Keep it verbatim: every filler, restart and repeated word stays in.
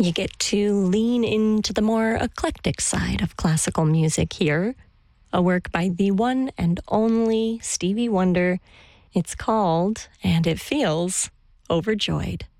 You get to lean into the more eclectic side of classical music here. A work by the one and only Stevie Wonder. It's called, and it feels, Overjoyed.